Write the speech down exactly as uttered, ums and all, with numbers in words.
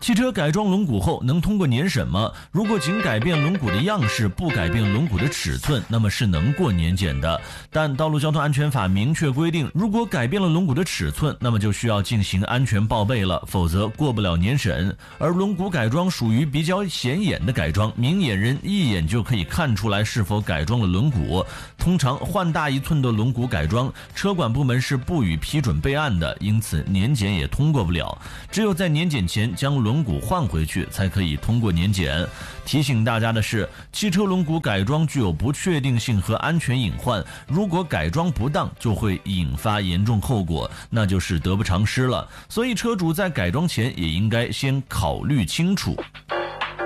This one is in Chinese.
汽车改装轮毂后能通过年审吗？如果仅改变轮毂的样式，不改变轮毂的尺寸，那么是能过年检的。但道路交通安全法明确规定，如果改变了轮毂的尺寸，那么就需要进行安全报备了，否则过不了年审。而轮毂改装属于比较显眼的改装，明眼人一眼就可以看出来是否改装了轮毂。通常换大一寸的轮毂改装，车管部门是不予批准备案的，因此年检也通过不了。只有在年检前将轮轮毂换回去才可以通过年检。提醒大家的是，汽车轮毂改装具有不确定性和安全隐患，如果改装不当就会引发严重后果，那就是得不偿失了。所以车主在改装前也应该先考虑清楚。